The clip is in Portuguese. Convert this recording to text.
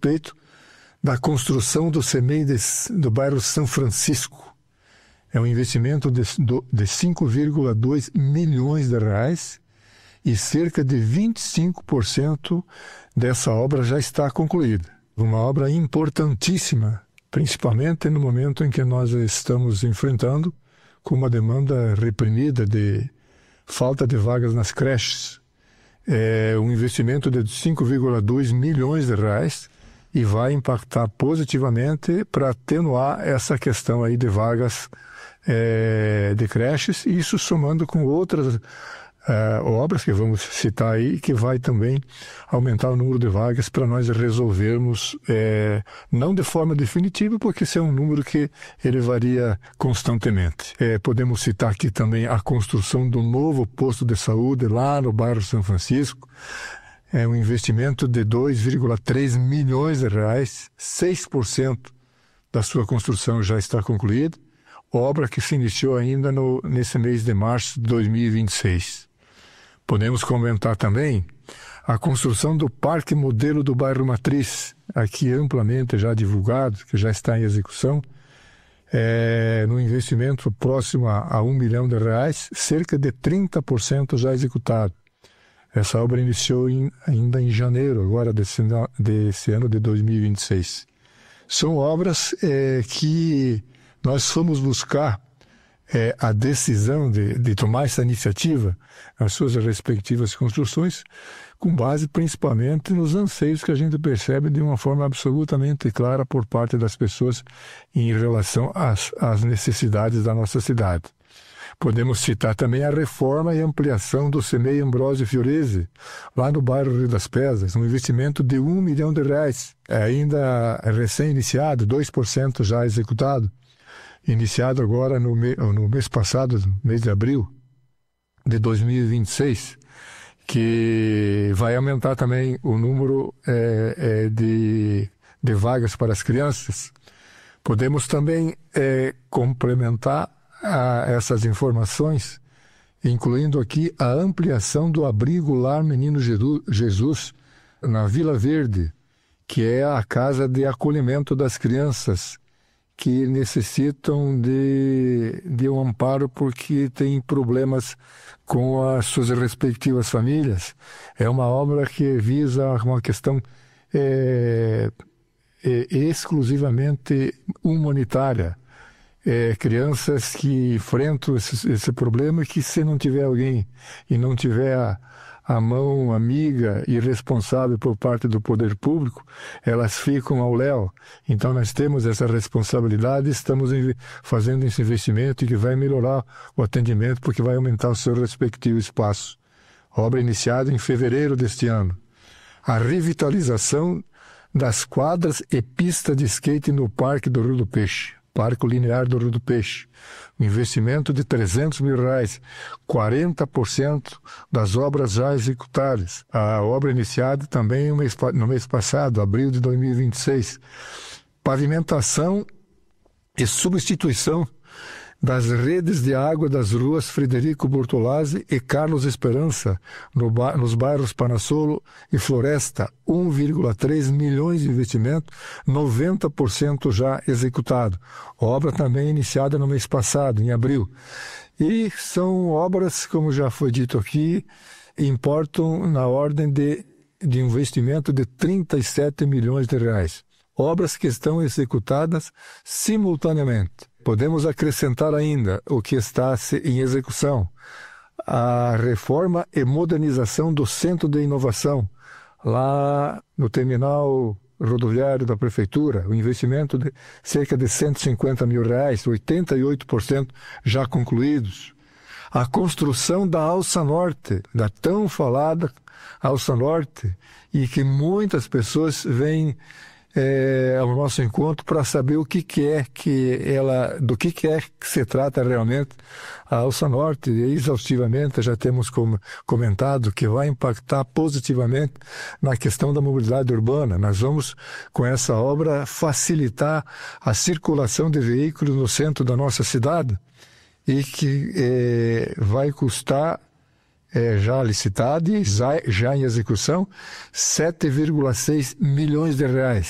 respeito da construção do CEMEI do bairro São Francisco. É um investimento de 5,2 milhões de reais e cerca de 25% dessa obra já está concluída. Uma obra importantíssima, principalmente no momento em que nós estamos enfrentando com uma demanda reprimida de falta de vagas nas creches. É um investimento de 5,2 milhões de reais e vai impactar positivamente para atenuar essa questão aí de vagas de creches, e isso somando com outras obras que vamos citar aí, que vai também aumentar o número de vagas para nós resolvermos, não de forma definitiva, porque esse é um número que ele varia constantemente. Podemos citar aqui também a construção do novo posto de saúde lá no bairro São Francisco. É um investimento de 2,3 milhões de reais, 6% da sua construção já está concluída, obra que se iniciou ainda nesse mês de março de 2026. Podemos comentar também a construção do Parque Modelo do Bairro Matriz, aqui amplamente já divulgado, que já está em execução, no investimento próximo a 1 milhão de reais, cerca de 30% já executado. Essa obra iniciou ainda em janeiro, agora desse ano de 2026. São obras que nós fomos buscar a decisão de tomar essa iniciativa nas suas respectivas construções, com base principalmente nos anseios que a gente percebe de uma forma absolutamente clara por parte das pessoas em relação às necessidades da nossa cidade. Podemos citar também a reforma e ampliação do CEMEI Ambrósio Fiorese, lá no bairro Rio das Pedras, um investimento de 1 milhão de reais, ainda recém-iniciado, 2% já executado, iniciado agora no mês passado, no mês de abril de 2026, que vai aumentar também o número de vagas para as crianças. Podemos também complementar essas informações, incluindo aqui a ampliação do abrigo Lar Menino Jesus, na Vila Verde, que é a casa de acolhimento das crianças que necessitam de um amparo porque têm problemas com as suas respectivas famílias. É uma obra que visa uma questão exclusivamente humanitária. Crianças que enfrentam esse problema e que, se não tiver alguém e não tiver a mão amiga e responsável por parte do poder público, elas ficam ao léu. Então nós temos essa responsabilidade, estamos fazendo esse investimento que vai melhorar o atendimento, porque vai aumentar o seu respectivo espaço. Obra iniciada em fevereiro deste ano. A revitalização das quadras e pista de skate no Parque do Rio do Peixe. Parque Linear do Rio do Peixe, um investimento de R$300 mil, 40% das obras já executadas. A obra iniciada também no mês passado, abril de 2026. Pavimentação e substituição das redes de água das ruas Frederico Bortolazzi e Carlos Esperança, nos bairros Panassolo e Floresta, 1,3 milhões de investimento, 90% já executado. Obra também iniciada no mês passado, em abril. E são obras, como já foi dito aqui, importam na ordem de investimento de 37 milhões de reais. Obras que estão executadas simultaneamente. Podemos acrescentar ainda o que está em execução: a reforma e modernização do Centro de Inovação, lá no terminal rodoviário da Prefeitura, o investimento de cerca de R$150 mil, 88% já concluídos. A construção da Alça Norte, da tão falada Alça Norte, e que muitas pessoas vêm ao nosso encontro para saber do que se trata realmente a Alça Norte. E exaustivamente já temos comentado que vai impactar positivamente na questão da mobilidade urbana. Nós vamos, com essa obra, facilitar a circulação de veículos no centro da nossa cidade, e que vai custar, já licitado e já em execução, R$7,6 milhões.